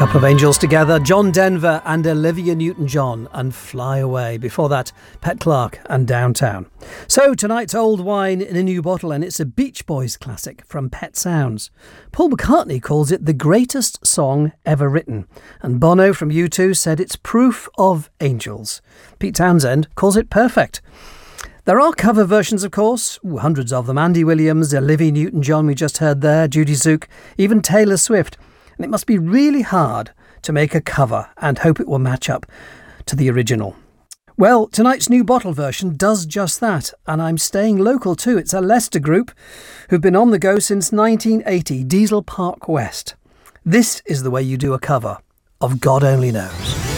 Couple of angels together, John Denver and Olivia Newton-John, and Fly Away. Before that, Pet Clark and Downtown. So tonight's Old Wine in a New Bottle, and it's a Beach Boys classic from Pet Sounds. Paul McCartney calls it the greatest song ever written, and Bono from U2 said it's proof of angels. Pete Townsend calls it perfect. There are cover versions, of course, hundreds of them. Andy Williams, Olivia Newton-John we just heard there, Judy Zook, even Taylor Swift. And it must be really hard to make a cover and hope it will match up to the original. Well, tonight's New Bottle version does just that, and I'm staying local too. It's a Leicester group who've been on the go since 1980, Diesel Park West. This is the way you do a cover of God Only Knows.